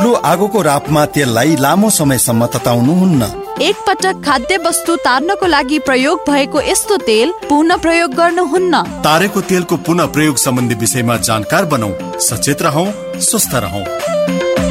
ठूलो आगोको रापमा तेललाई लामो समयसम्म तताउनुहुन्न। एक पटक खाद्य वस्तु तार्नको लागि प्रयोग भएको यस्तो तेल पुनः प्रयोग गर्नुहुन्न। तारेको तेलको पुनः प्रयोग सम्बन्धी विषयमा जानकार बनौं, सचेत रहौं, स्वस्थ रहौं।